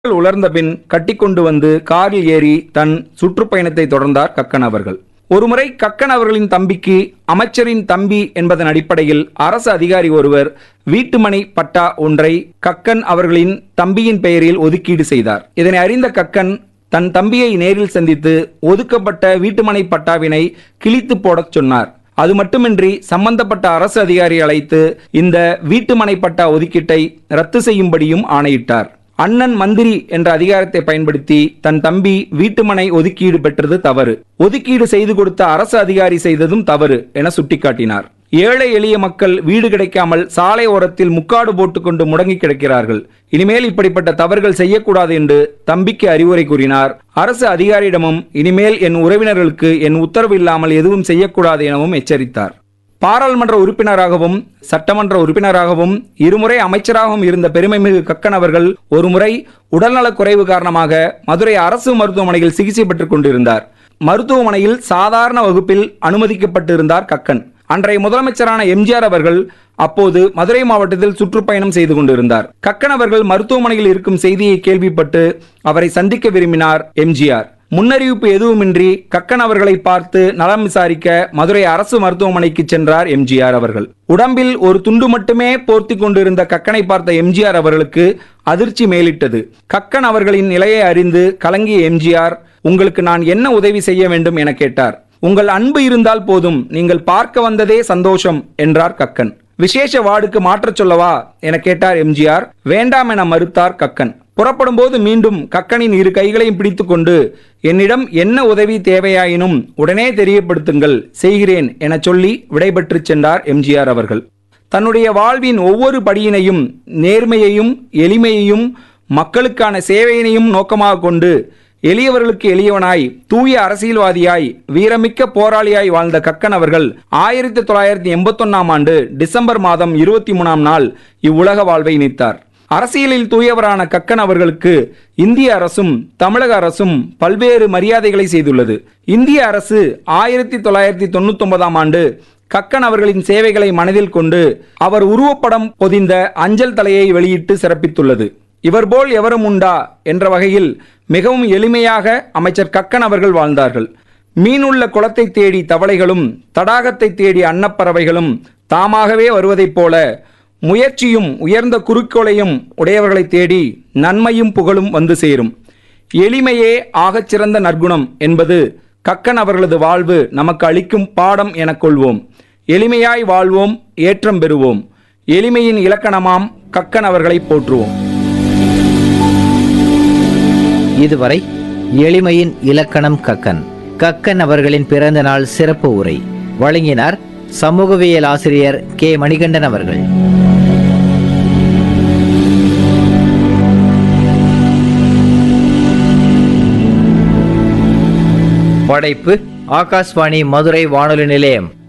உலர்ந்த பின் கட்டிக்கொண்டு வந்து காரில் ஏறி தன் சுற்றுப்பயணத்தை தொடர்ந்தார் கக்கன் அவர்கள். ஒருமுறை கக்கன் அவர்களின் தம்பிக்கு அமைச்சரின் தம்பி என்பதன் அடிப்படையில் அரசு அதிகாரி ஒருவர் வீட்டுமனை பட்டா ஒன்றை கக்கன் அவர்களின் தம்பியின் பெயரில் ஒதுக்கீடு செய்தார். இதனை அறிந்த கக்கன் தன் தம்பியை நேரில் சந்தித்து ஒதுக்கப்பட்ட வீட்டுமனை பட்டாவினை கிழித்து போடச் சொன்னார். அது மட்டுமின்றி சம்பந்தப்பட்ட அரசு அதிகாரி அழைத்து இந்த வீட்டுமனை பட்டா ஒதுக்கீட்டை ரத்து செய்யும்படியும் ஆணையிட்டார். அண்ணன் மந்திரி என்ற அதிகாரத்தை பயன்படுத்தி தன் தம்பி வீட்டுமனை ஒதுக்கீடு பெற்றது தவறு, ஒதுக்கீடு செய்து கொடுத்த அரசு அதிகாரி செய்ததும் தவறு என சுட்டிக்காட்டினார். ஏழை எளிய மக்கள் வீடு கிடைக்காமல் சாலை ஓரத்தில் முக்காடு போட்டுக்கொண்டு முடங்கி கிடக்கிறார்கள். இனிமேல் இப்படிப்பட்ட தவறுகள் செய்யக்கூடாது என்று தம்பிக்கு அறிவுரை கூறினார். அரசு அதிகாரியிடமும் இனிமேல் என் உறவினர்களுக்கு என் உத்தரவு இல்லாமல் எதுவும் செய்யக்கூடாது எனவும் எச்சரித்தார். பாராளுமன்ற உறுப்பினராகவும் சட்டமன்ற உறுப்பினராகவும் இருமுறை அமைச்சராகவும் இருந்த பெருமைமிகு கக்கன் அவர்கள் ஒருமுறை உடல்நலக் குறைவு காரணமாக மதுரை அரசு மருத்துவமனையில் சிகிச்சை பெற்றுக் கொண்டிருந்தார். மருத்துவமனையில் சாதாரண வகுப்பில் அனுமதிக்கப்பட்டிருந்தார் கக்கன். அன்றைய முதலமைச்சரான எம்ஜிஆர் அவர்கள் அப்போது மதுரை மாவட்டத்தில் சுற்றுப்பயணம் செய்து கொண்டிருந்தார். கக்கன் அவர்கள் மருத்துவமனையில் இருக்கும் செய்தியை கேள்விப்பட்டு அவரை சந்திக்க விரும்பினார் எம்ஜிஆர். முன்னறிவிப்பு எதுவுமின்றி கக்கன் அவர்களை பார்த்து நலம் விசாரிக்க மதுரை அரசு மருத்துவமனைக்கு சென்றார் எம்ஜிஆர் அவர்கள். உடம்பில் ஒரு துண்டு மட்டுமே போர்த்தி கொண்டிருந்த கக்கனை பார்த்த எம்ஜிஆர் அவர்களுக்கு அதிர்ச்சி மேலிட்டது. கக்கன் அவர்களின் நிலையை அறிந்து கலங்கிய எம்ஜிஆர், உங்களுக்கு நான் என்ன உதவி செய்ய வேண்டும் என கேட்டார். உங்கள் அன்பு இருந்தால் போதும், நீங்கள் பார்க்க வந்ததே சந்தோஷம் என்றார் கக்கன். விசேஷ வார்டுக்கு மாற்றச் சொல்லவா என கேட்டார் எம்ஜிஆர். வேண்டாம் என மறுத்தார் கக்கன். புறப்படும் போது மீண்டும் கக்கனின் இரு கைகளையும் பிடித்துக் கொண்டு, என்னிடம் என்ன உதவி தேவையாயினும் உடனே தெரியப்படுத்துங்கள், செய்கிறேன் என சொல்லி விடைபெற்று சென்றார் எம்ஜிஆர் அவர்கள். தன்னுடைய வாழ்வின் ஒவ்வொரு படியினையும் நேர்மையையும் எளிமையையும் மக்களுக்கான சேவையினையும் நோக்கமாக கொண்டு எளியவர்களுக்கு எளியவனாய் தூய அரசியல்வாதியாய் வீரமிக்க போராளியாய் வாழ்ந்த கக்கன் அவர்கள் 1981 ஆண்டு டிசம்பர் மாதம் 23 நாள் இவ்வுலக வாழ்வை நீத்தார். அரசியலில் தூயவரான கக்கன் அவர்களுக்கு இந்திய அரசும் தமிழக அரசும் பல்வேறு மரியாதைகளை செய்துள்ளது. இந்திய அரசு 1999 ஆண்டு கக்கன் அவர்களின் சேவைகளை மனதில் கொண்டு அவர் உருவப்படம் பொதிந்த அஞ்சல் தலையை வெளியிட்டு சிறப்பித்துள்ளது. இவர் போல் எவரும் உண்டா என்ற வகையில் மிகவும் எளிமையாக அமைச்சர் கக்கன் அவர்கள் வாழ்ந்தார்கள். மீனுள்ள குளத்தை தேடி தவளைகளும் தடாகத்தை தேடி அன்னப்பறவைகளும் தாமாகவே வருவதைப் போல முயற்சியும் உயர்ந்த குறிக்கோளையும் உடையவர்களை தேடி நன்மையும் புகழும் வந்து சேரும். எளிமையே ஆகச்சிறந்த நற்குணம் என்பது கக்கன் அவர்களது வாழ்வு நமக்கு அளிக்கும் பாடம் எனக் கொள்வோம். எளிமையாய் வாழ்வோம், ஏற்றம் பெறுவோம். எளிமையின் இலக்கணமாம் கக்கன் அவர்களை போற்றுவோம். இதுவரை எளிமையின் இலக்கணம் கக்கன் கக்கன் அவர்களின் பிறந்த நாள் சிறப்பு உரை வழங்கினார் சமூகவியல் ஆசிரியர் கே மணிகண்டன் அவர்கள். படைப்பு ஆகாஷ்வாணி மதுரை வானொலி நிலையம்.